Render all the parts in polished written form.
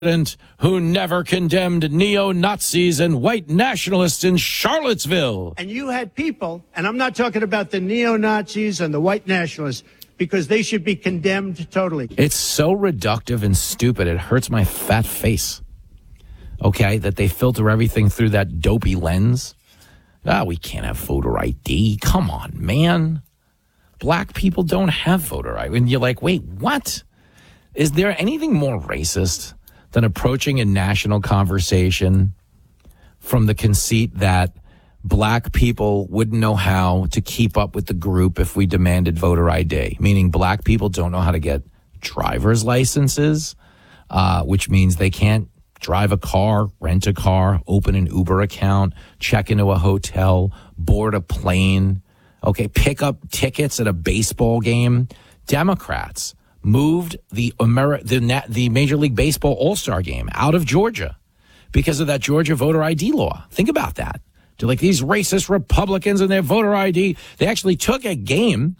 who never condemned neo-Nazis and white nationalists in Charlottesville. And you had people, and I'm not talking about the neo-Nazis and the white nationalists, because they should be condemned totally. It's so reductive and stupid, it hurts my fat face. Okay, that they filter everything through that dopey lens. We can't have voter ID. Come on, man. Black people don't have voter ID. And you're like, wait, what? Is there anything more racist than approaching a national conversation from the conceit that black people wouldn't know how to keep up with the group if we demanded voter ID? Meaning black people don't know how to get driver's licenses, which means they can't drive a car, rent a car, open an Uber account, check into a hotel, board a plane, pick up tickets at a baseball game. Democrats moved the Major League Baseball All-Star game out of Georgia because of that Georgia voter ID law. Think about that. They're like these racist Republicans and their voter ID. They actually took a game,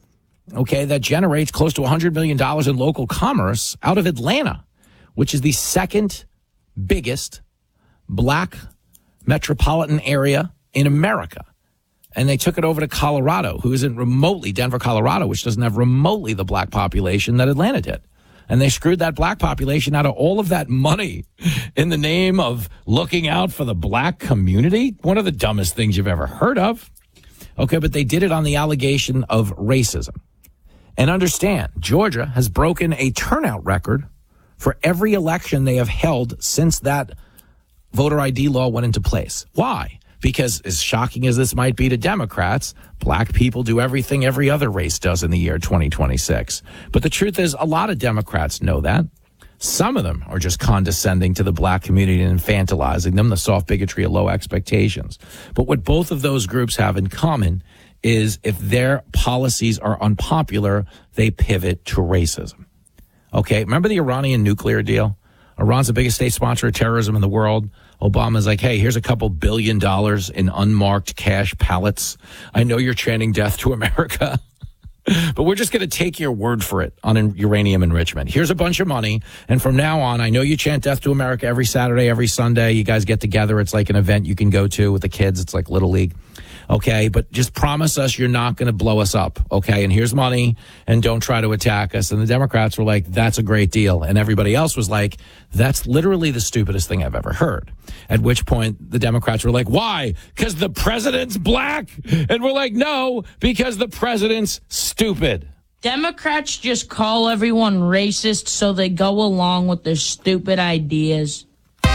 that generates close to $100 million in local commerce out of Atlanta, which is the second biggest black metropolitan area in America. And they took it over to Colorado, who isn't remotely, Denver, Colorado, which doesn't have remotely the black population that Atlanta did. And they screwed that black population out of all of that money in the name of looking out for the black community. One of the dumbest things you've ever heard of. But they did it on the allegation of racism. And understand, Georgia has broken a turnout record for every election they have held since that voter ID law went into place. Why? Because as shocking as this might be to Democrats, black people do everything every other race does in the year 2026. But the truth is, a lot of Democrats know that. Some of them are just condescending to the black community and infantilizing them, the soft bigotry of low expectations. But what both of those groups have in common is if their policies are unpopular, they pivot to racism. Remember the Iranian nuclear deal? Iran's the biggest state sponsor of terrorism in the world. Obama's like, hey, here's a couple $1 billion in unmarked cash pallets. I know you're chanting death to America, but we're just going to take your word for it on uranium enrichment. Here's a bunch of money. And from now on, I know you chant death to America every Saturday, every Sunday. You guys get together. It's like an event you can go to with the kids. It's like Little League. But just promise us you're not going to blow us up, and here's money, and don't try to attack us. And the Democrats were like, that's a great deal. And everybody else was like, that's literally the stupidest thing I've ever heard. At which point, the Democrats were like, why? Because the president's black? And we're like, no, because the president's stupid. Democrats just call everyone racist so they go along with their stupid ideas.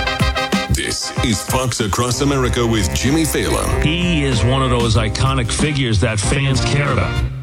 This is Fox Across America with Jimmy Fallon. He is one of those iconic figures that fans care about.